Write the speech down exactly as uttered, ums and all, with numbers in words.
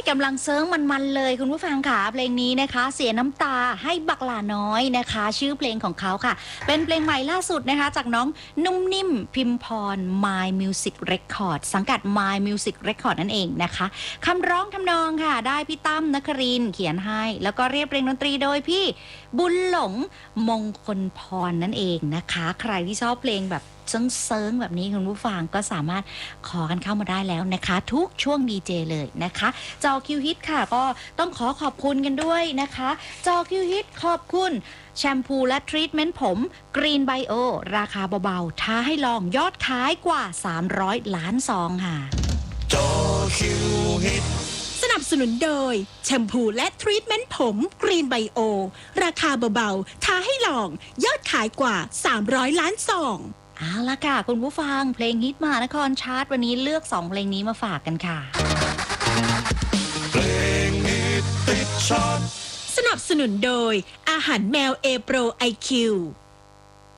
กำลังเซิร์งมันๆเลยคุณผู้ฟังค่ะเพลงนี้นะคะเสียน้ำตาให้บักหลาน้อยนะคะ ชื่อเพลงของเขาค่ะเป็นเพลงใหม่ล่าสุดนะคะจากน้องนุ่มนิ่มพิมพร My Music Record สังกัด My Music Record นั่นเองนะคะคำร้องทำนองค่ะได้พี่ตั้มนครินทร์เขียนให้แล้วก็เรียบเรียงดนตรีโดยพี่บุญหลงมงคลพรนั่นเองนะคะใครที่ชอบเพลงแบบเซิร์งๆแบบนี้คุณผู้ฟังก็สามารถขอกันเข้ามาได้แล้วนะคะทุกช่วงดีเจเลยนะคะจอคิวฮิตค่ะก็ต้องขอขอบคุณกันด้วยนะคะจอคิวฮิตขอบคุณแชมพูและทรีทเมนต์ผมกรีนไบโอราคาเบาๆท้าให้ลองยอดขายกว่าสามร้อยล้านซองค่ะจอคิวฮิตสนับสนุนโดยแชมพูและทรีทเมนต์ผมกรีนไบโอราคาเบาๆท้าให้ลองยอดขายกว่าสามร้อยล้านซองเอาละค่ะคุณผู้ฟังเพลงฮิตมหานครชาร์ตวันนี้เลือกสองเพลงนี้มาฝากกันค่ะเพลงฮิตติดชาร์ตสนับสนุนโดยอาหารแมวเอโปรไอคิว